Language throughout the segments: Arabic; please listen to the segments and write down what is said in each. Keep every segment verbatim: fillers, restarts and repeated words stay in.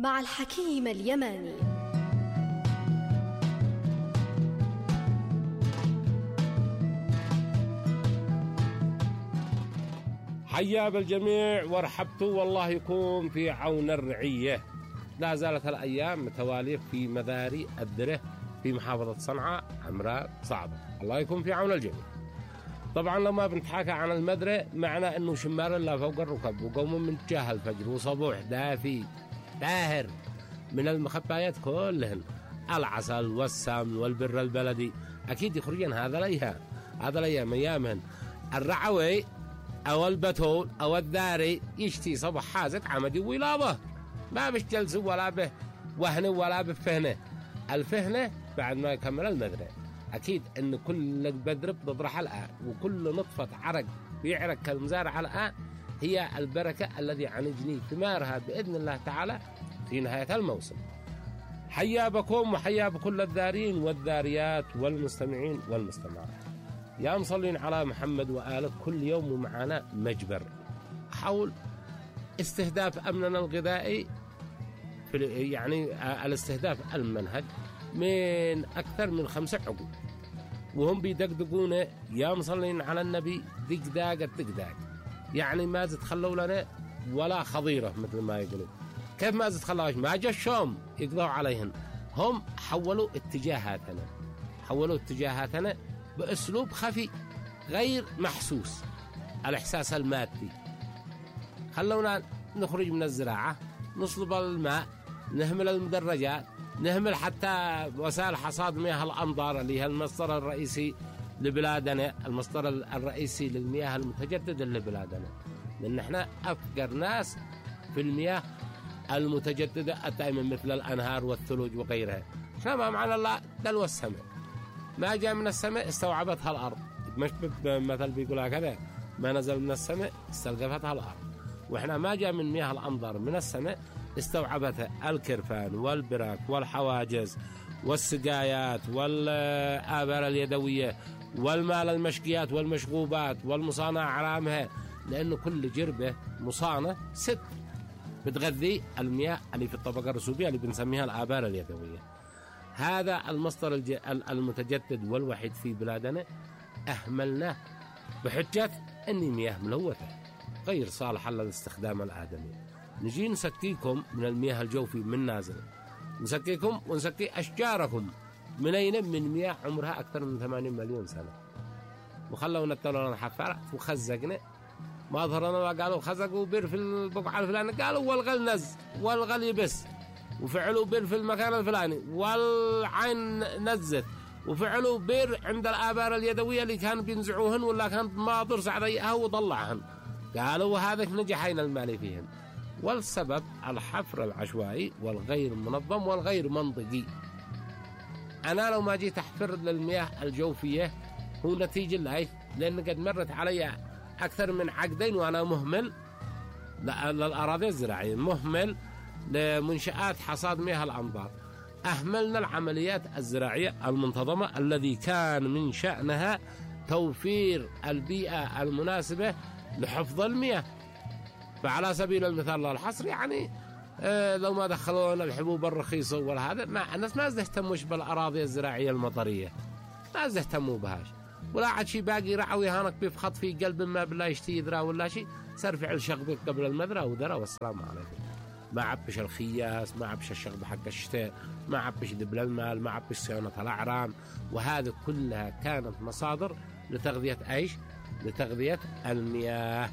مع الحكيم اليماني. حيا بالجميع وارحبتوا، والله يكون في عون الرعية. لا زالت الأيام متوالية في مذاري الدره في محافظة صنعاء عمراء صعبة، الله يكون في عون الجميع. طبعا لما بنتحكى عن المدرة معنى أنه شمال الله فوق الركب وقوم من جاه الفجر وصبوح دافي طاهر من المخبايات كلهن، العسل والسمن والبر البلدي أكيد يخرجن هذا الأيام. هذا الأيام أيامهن الرعوي أو البتول أو الداري يشتي صبح حازت عمدي ولابه، ما بش جلس ولا به وهن ولا بفهنه. الفهنة بعد ما يكمل المدرة أكيد أن كل بدر بضرح الآن وكل نطفة عرق بيعرق كالمزارع الآن هي البركة الذي عنجني ثمارها بإذن الله تعالى في نهاية الموسم. حيا بكم وحيا بكل الدارين والداريات والمستمعين والمستمعات. يا مصلين على محمد وآله كل يوم ومعنا مجبر حول استهداف أمننا الغذائي في يعني الاستهداف المنهج من أكثر من خمسة عقود، وهم بيدقدقون يا مصلين على النبي دقداقة دقداق، يعني ما تتخلوا لنا ولا خضيرة مثل ما يقولوا. كيف ما تتخلوش؟ ما جاء الشوم يقضوا عليهن، هم حولوا اتجاهاتنا حولوا اتجاهاتنا بأسلوب خفي غير محسوس، الإحساس المادي. خلونا نخرج من الزراعة، نصلب الماء، نهمل المدرجات، نهمل حتى وسائل حصاد مياه الأمطار اللي هي المصدر الرئيسي لبلادنا، المصدر الرئيسي للمياه المتجددة لبلادنا، لأن احنا أفقر ناس في المياه المتجددة الدائمة مثل الأنهار والثلوج وغيرها. احنا ما معنا الله دلو السماء، ما جاء من السماء استوعبتها الأرض، مش مثل بيقولها كذا ما نزل من السماء استلقفتها الأرض. وإحنا ما جاء من مياه الأمطار من السماء استوعبتها الكرفان والبراك والحواجز والسقايات والآبار اليدوية والمال المشقيات والمشغوبات والمصانع عرامها، لأنه كل جربة مصانة ست بتغذي المياه اللي في الطبقة الرسوبية اللي بنسميها الآبار اليدوية. هذا المصدر المتجدد والوحيد في بلادنا أهملناه بحجة أن مياه ملوثة غير صالحة للاستخدام الآدمي. نجي نسكيكم من المياه الجوفي من نازل، نسكيكم ونسكي أشجاركم من أين؟ من مياه عمرها أكثر من ثمانين مليون سنة، وخلونا التلون حفرة وخزقنا ما ظهرنا، قالوا خزقوا بير في البقعة الفلانية، قالوا والغل نز والغل يبس، وفعلوا بير في المكان الفلاني والعين نزت، وفعلوا بير عند الآبار اليدوية اللي كانوا بينزعوهن ولا كانت ماضر سعديها وطلعهن، قالوا وهذا نجحين المالي فيهن. والسبب الحفر العشوائي والغير منظم والغير منطقي. أنا لو ما جيت أحفر للمياه الجوفية هو نتيجة لأي، لأن قد مرت علي أكثر من عقدين وأنا مهمل للأراضي الزراعية، مهمل لمنشآت حصاد مياه الأمطار. أهملنا العمليات الزراعية المنتظمة الذي كان من شأنها توفير البيئة المناسبة لحفظ المياه. فعلى سبيل المثال الحصر يعني آه لو ما دخلونا الحبوب الرخيصة ولا هذا، ما الناس ما يهتموش بالأراضي الزراعية المطرية، ما يهتموا بهاش، ولا عاد شي باقي رعوي هانك بيفخط في قلب ما بالله يشتي يدرا ولا شيء، سرفع الشغب قبل المذرة ودرا والسلام عليكم. ما عبش الخياس، ما عبش الشغب حق الشتاء، ما عبش دبل المال، ما عبش صيانة الأعرام، وهذه كلها كانت مصادر لتغذية ايش؟ لتغذية المياه،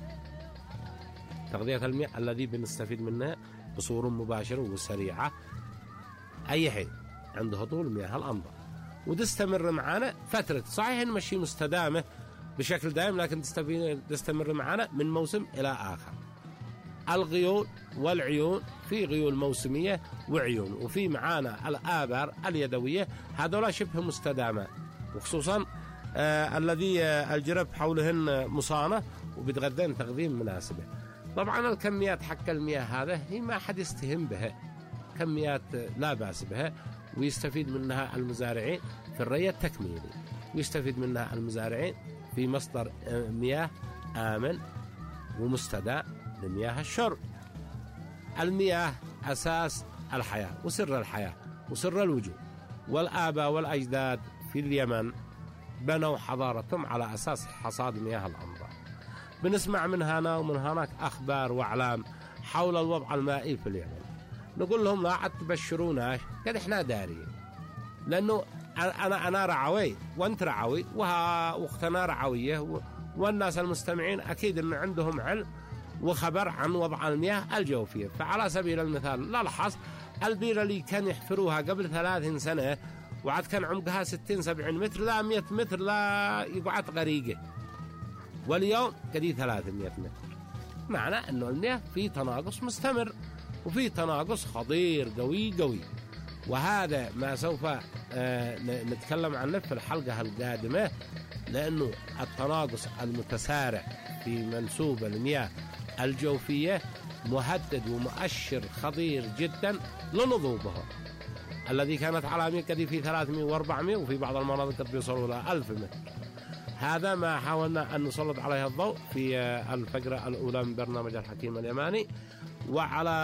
تغذية المياه الذي بنستفيد منها بصورة مباشرة وسريعة أي حين عند هطول مياه الأمطار، وتستمر معنا فترة. صحيح نمشي مستدامة بشكل دائم، لكن تستمر معنا من موسم إلى آخر. الغيول والعيون، في غيول موسمية وعيون، وفي معانا الآبار اليدوية، هذولا شبه مستدامة، وخصوصا آه الذي آه الجرب حولهن مصانة وبتغذين تغذية مناسبة. طبعا الكميات حق المياه هذا هي ما حد يستهم بها، كميات لا بأس بها، ويستفيد منها المزارعين في الري التكميلي، ويستفيد منها المزارعين في مصدر مياه آمن ومستدام لمياه الشرب. المياه أساس الحياة وسر الحياة وسر الوجود. والآباء والأجداد في اليمن بنوا حضارتهم على أساس حصاد مياه الأنهار. بنسمع من هنا ومن هناك أخبار وأعلام حول الوضع المائي في اليمن، نقول لهم لا عاد تبشروناش، قد إحنا دارين، لأنه أنا أنا رعوي وأنت رعوي وأختنا رعوية، والناس المستمعين أكيد أن عندهم علم وخبر عن وضع المياه الجوفية. فعلى سبيل المثال نلحظ البيرة اللي كان يحفروها قبل ثلاثين سنة وعاد كان عمقها ستين سبعين متر لا مئة متر لا يقعد غريقة، واليوم قدي ثلاثمئة متر. معنى أنه المياه في تناقص مستمر وفي تناقص خطير قوي قوي، وهذا ما سوف نتكلم عنه في الحلقة القادمة، لأنه التناقص المتسارع في منسوب المياه الجوفية مهدد ومؤشر خطير جدا لنضوبها الذي كانت على قد في ثلاثمئة وأربعمئة وفي بعض المناطق قد بيوصلوا إلى ألف متر. هذا ما حاولنا أن نسلط عليه الضوء في الفقرة الأولى من برنامج الحكيم اليماني، وعلى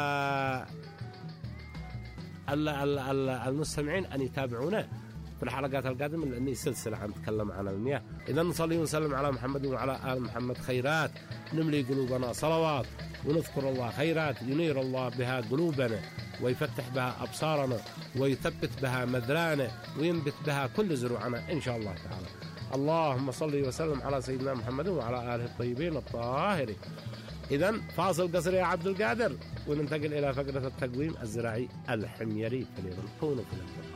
المستمعين أن يتابعونا في الحلقات القادمة، لأني سلسلة عن نتكلم عن المياه. إذا نصلي ونسلم على محمد وعلى آل محمد خيرات نملي قلوبنا صلوات، ونذكر الله خيرات ينير الله بها قلوبنا ويفتح بها أبصارنا ويثبت بها مذرانا وينبت بها كل زروعنا إن شاء الله تعالى. اللهم صل وسلم على سيدنا محمد وعلى آله الطيبين الطاهرين. إذا فاصل قصير يا عبد القادر وننتقل إلى فقرة التقويم الزراعي الحميري. فليكونوا في الأمر.